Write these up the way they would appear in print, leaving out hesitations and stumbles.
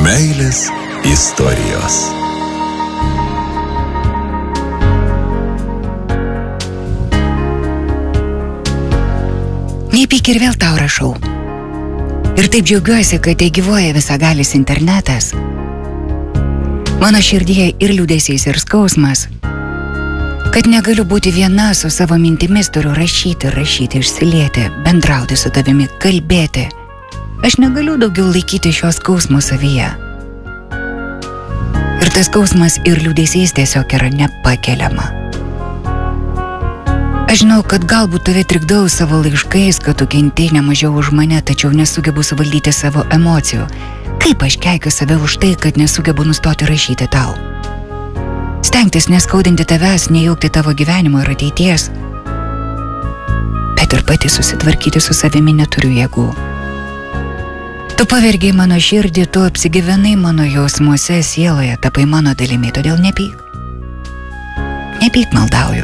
Meilės istorijos. Nepyk ir vėl tau rašau. Ir taip džiaugiuosi, kad tai gyvuoja visagalis internetas. Mano širdyje ir liūdesys, ir skausmas. Kad negaliu būti viena su savo mintimis, turiu rašyti, išsilieti, bendrauti su tavimi, kalbėti. Aš negaliu daugiau laikyti šios skausmo savyje. Ir tas skausmas ir liūdesys tiesiog yra nepakeliama. Aš žinau, kad galbūt tave trikdau savo laiškais, kad tu kentėjai nemažiau už mane, tačiau nesugebu suvaldyti savo emocijų. Kaip aš keikiu save už tai, kad nesugebu nustoti rašyti tau? Stengtis neskaudinti tavęs, nejaukti tavo gyvenimo ir ateities. Bet ir pati susitvarkyti su savimi neturiu jėgų. Tu pavergiai mano širdį, tu apsigyvenai mano jausmuose, sieloje, tapai mano dalimi, todėl nepyk. Nepyk, maldauju.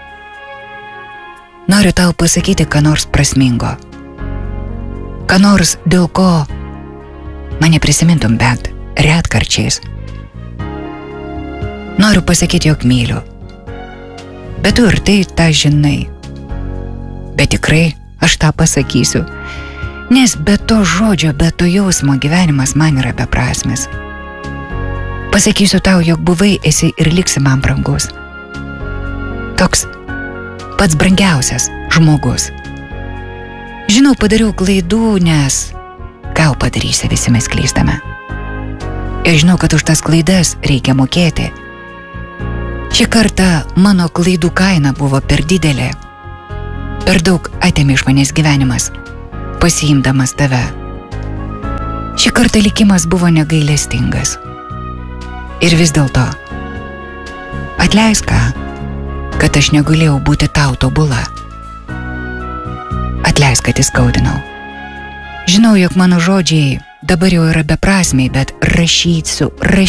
Noriu tau pasakyti, ką nors prasmingo. Ką nors, dėl ko mane prisimintum bent retkarčiais. Noriu pasakyti, jog myliu. Bet tu ir tai tą žinai. Bet tikrai aš tą pasakysiu. Nes be to žodžio, be to jausmo gyvenimas man yra beprasmis. Pasakysiu tau, jog buvai, esi ir liksi man brangus. Toks pats brangiausias žmogus. Žinau, padariau klaidų, nes gal padarysi, visi mes klystame. Ir žinau, kad už tas klaidas reikia mokėti. Šį kartą mano klaidų kaina buvo per didelė. Per daug atėmė iš manęs gyvenimas, pasiimdamas tave. Šį kartą likimas buvo negailestingas. Ir vis dėlto, atleisk, kad aš negalėjau būti tau tobula. Atleisk, kad įskaudinau. Žinau, jog mano žodžiai dabar jau yra beprasmiai, bet rašysiu.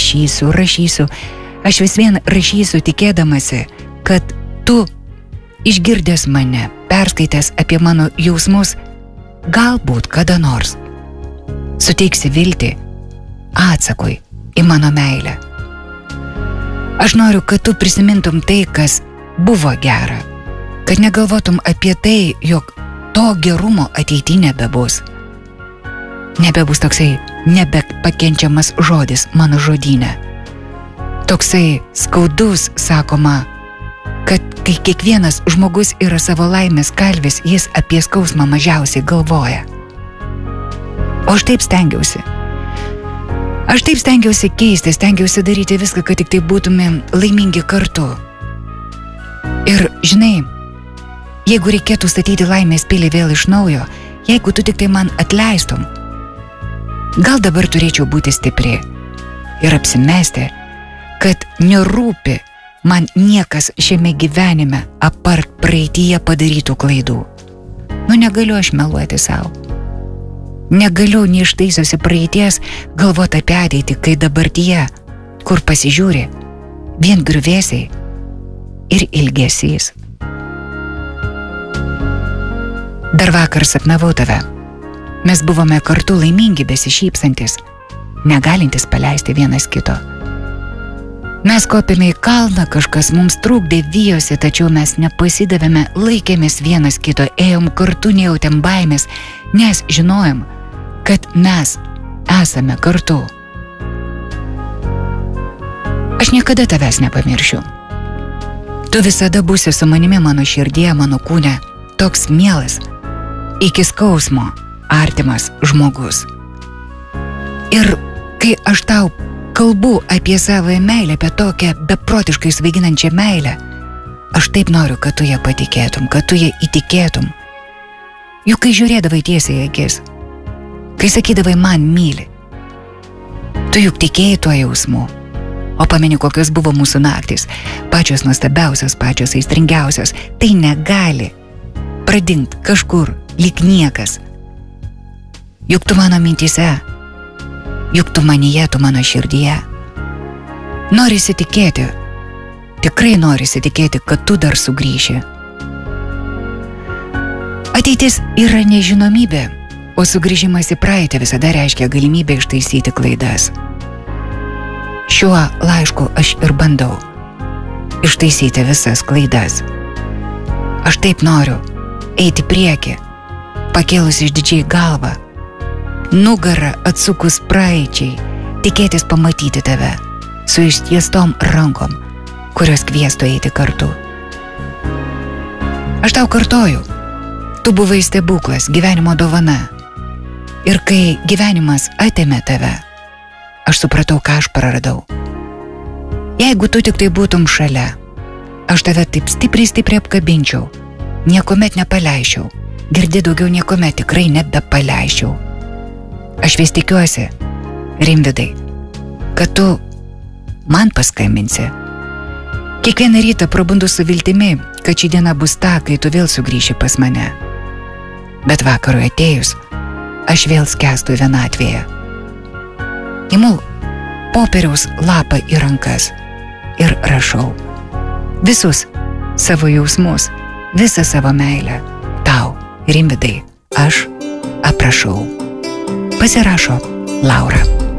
Aš vis vien rašysiu tikėdamasi, kad tu, išgirdęs mane, perskaitęs apie mano jausmus, galbūt kada nors suteiksi viltį atsakui į mano meilę. Aš noriu, kad tu prisimintum tai, kas buvo gera, kad negalvotum apie tai, jog to gerumo ateityje nebebus. Nebebus toksai nebepakenčiamas žodis mano žodyne. Toksai skaudus, sakoma, kad kai kiekvienas žmogus yra savo laimės kalvis, jis apie skausmą mažiausiai galvoja. O aš taip stengiausi. Aš taip stengiausi keisti, stengiausi daryti viską, kad tik tai būtume laimingi kartu. Ir žinai, jeigu reikėtų statyti laimės pilį vėl iš naujo, jeigu tu tik tai man atleistum, gal dabar turėčiau būti stipri ir apsimesti, kad nerūpi man niekas šiame gyvenime apart praeityje padarytų klaidų. Negaliu aš meluoti savo. Negaliu neištaisosi praeities galvoti apie ateitį, kai dabartyje, kur pasižiūri, vien griuvėsiai ir ilgesys. Dar vakar sapnavau tave. Mes buvome kartu laimingi, besišypsantis, negalintis paleisti vienas kito. Mes kopėme į kalną, kažkas mums trukdė, vijosi, tačiau mes nepasidavėme, laikėmės vienas kito, ėjom kartu, nejautėm baimės, nes žinojom, kad mes esame kartu. Aš niekada tavęs nepamiršiu. Tu visada būsi su manimi mano širdyje, mano kūne, toks mielas, iki skausmo artimas žmogus. Ir kai aš tau kalbu apie savo meilę, apie tokią beprotiškai svaiginančią meilę, aš taip noriu, kad tu ją patikėtum, kad tu ją įtikėtum. Juk kai žiūrėdavai tiesiai į akis, kai sakydavai man myli, tu juk tikėjai tuo jausmu. O pameni, kokios buvo mūsų naktis, pačios nuostabiausios, pačios aistringiausios. Tai negali pradingt kažkur, lyg niekas. Juk tu mano mintyse, juk tu manyje, tu mano širdyje. Norisi tikėti, tikrai norisi tikėti, kad tu dar sugrįši. Ateitis yra nežinomybė, o sugrįžimas į praeitį visada reiškia galimybę ištaisyti klaidas. Šiuo laišku aš ir bandau ištaisyti visas klaidas. Aš taip noriu eiti prieki, pakėlus išdidžiai galvą, nugarą atsukus praeičiai, tikėtis pamatyti tave su ištiestom rankom, kurios kviestų eiti kartu. Aš tau kartoju, tu buvai stebuklas, gyvenimo dovana. Ir kai gyvenimas atėmė tave, aš supratau, ką aš praradau. Jeigu tu tik tai būtum šalia, aš tave taip stipriai apkabinčiau, niekuomet nepaleisčiau, girdi daugiau niekuomet tikrai nebepaleisčiau. Aš vis tikiuosi, Rimvydai, kad tu man paskambinsi. Kiekvieną rytą prabundu su viltimi, kad ši diena bus ta, kai tu vėl sugrįši pas mane. Bet vakarui atėjus, aš vėl skęstu vienatvėje. Imu popieriaus lapą į rankas ir rašau visus savo jausmus, visą savo meilę. Tau, Rimvydai, aš aprašau. Pasirašo Laura.